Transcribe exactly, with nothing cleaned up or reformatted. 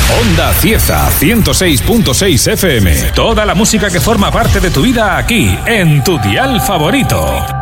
Onda Cieza, ciento seis punto seis F M. Toda la música que forma parte de tu vida aquí, en tu dial favorito.